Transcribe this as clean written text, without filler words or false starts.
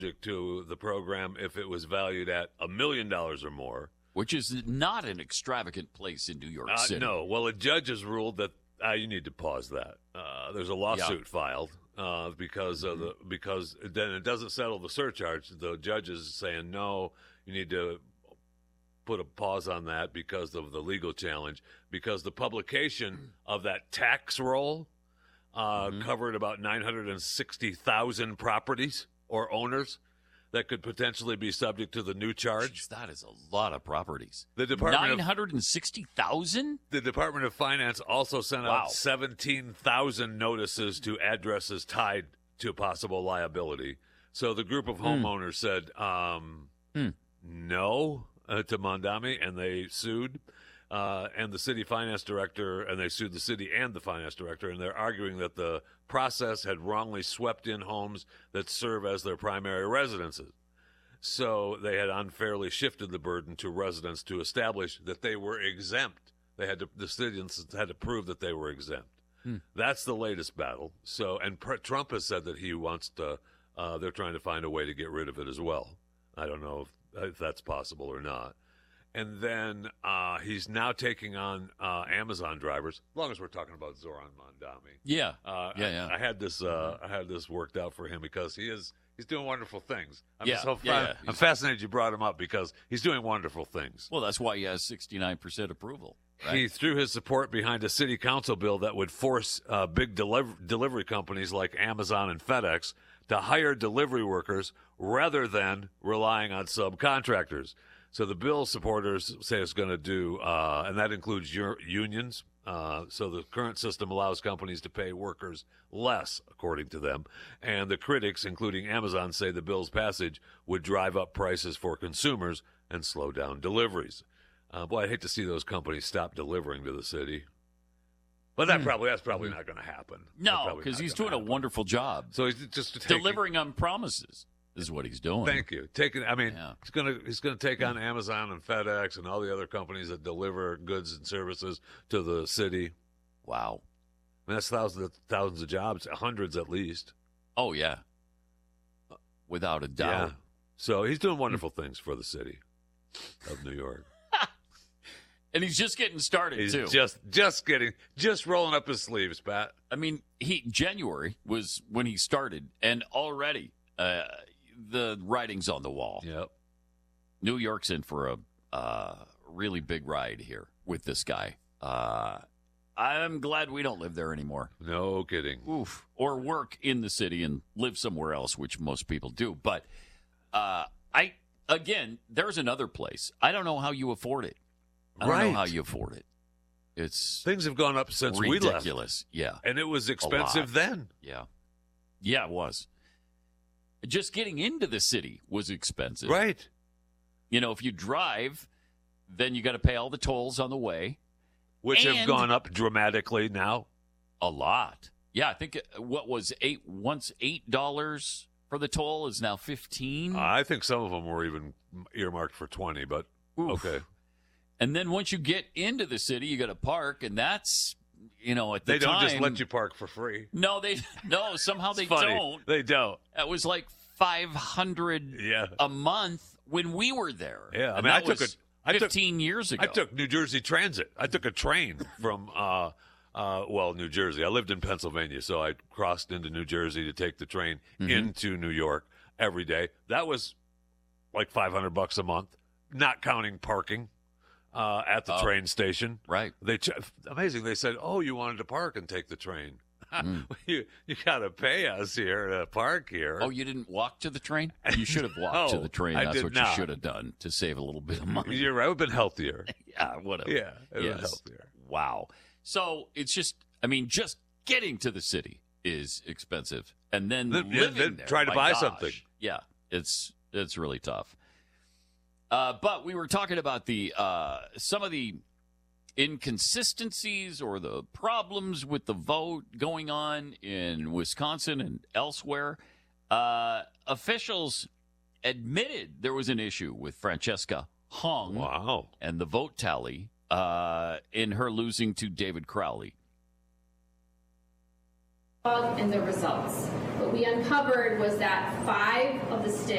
to the program if it was valued at $1 million or more. Which is not an extravagant place in New York City. No. Well, a judge has ruled that you need to pause that. There's a lawsuit filed because then it doesn't settle the surcharge. The judge is saying, no, you need to put a pause on that because of the legal challenge, because the publication of that tax roll covered about 960,000 properties or owners that could potentially be subject to the new charge. Jeez, that is a lot of properties. The Department 960,000? The Department of Finance also sent out 17,000 notices to addresses tied to possible liability. So the group of homeowners said no to Mondami, and they sued. And the city finance director, and they sued the city and the finance director, and they're arguing that the process had wrongly swept in homes that serve as their primary residences. So they had unfairly shifted the burden to residents to establish that they were exempt. The citizens had to prove that they were exempt. That's the latest battle. So, and Trump has said that he wants to. They're trying to find a way to get rid of it as well. I don't know if that's possible or not. And then he's now taking on Amazon drivers. As long as we're talking about Zoran Mondami, yeah. I had this worked out for him because he's doing wonderful things. I'm fascinated you brought him up because he's doing wonderful things. Well, that's why he has 69% approval. Right? He threw his support behind a city council bill that would force big delivery companies like Amazon and FedEx to hire delivery workers rather than relying on subcontractors. So the bill supporters say it's going to do, and that includes unions. So the current system allows companies to pay workers less, according to them. And the critics, including Amazon, say the bill's passage would drive up prices for consumers and slow down deliveries. Boy, I'd hate to see those companies stop delivering to the city. But that's probably not going to happen. No, because he's doing a wonderful job. So he's just delivering on promises. Is what he's doing. Thank you. He's gonna take on Amazon and FedEx and all the other companies that deliver goods and services to the city. Wow, that's thousands of jobs, hundreds at least. Oh yeah, without a doubt. Yeah. So he's doing wonderful things for the city of New York. And he's just getting started too. Just rolling up his sleeves, Pat. I mean, January was when he started, and already. The writing's on the wall. Yep. New York's in for a really big ride here with this guy. I'm glad we don't live there anymore. No kidding. Oof. Or work in the city and live somewhere else, which most people do. But there's another place. I don't know how you afford it. I don't know how you afford it. Things have gone up since we left. Ridiculous. Yeah. And it was expensive then. Yeah. Yeah, it was. Just getting into the city was expensive. Right. If you drive, then you got to pay all the tolls on the way. Which have gone up dramatically now. A lot. Yeah, I think what was $8 for the toll is now $15. I think some of them were even earmarked for $20, but okay. And then once you get into the city, you got to park, and that's... at the time... They don't just let you park for free. No, somehow they don't. They don't. It was like $500 a month when we were there. Yeah, I took 15 years ago. I took New Jersey Transit. I took a train from, New Jersey. I lived in Pennsylvania, so I crossed into New Jersey to take the train into New York every day. That was like $500 a month, not counting parking. At the train station. Right. Amazing. They said, you wanted to park and take the train. You got to pay us here to park here. Oh, you didn't walk to the train? You should have walked to the train. That's what you should have done to save a little bit of money. You're right. It would have been healthier. Yeah, whatever. Yeah, it would have been healthier. Wow. So it's just getting to the city is expensive. And then living there. Try to buy something. Yeah, it's really tough. But we were talking about some of the inconsistencies or the problems with the vote going on in Wisconsin and elsewhere. Officials admitted there was an issue with Francesca Hung and the vote tally in her losing to David Crowley. And the results. What we uncovered was that 5 of the states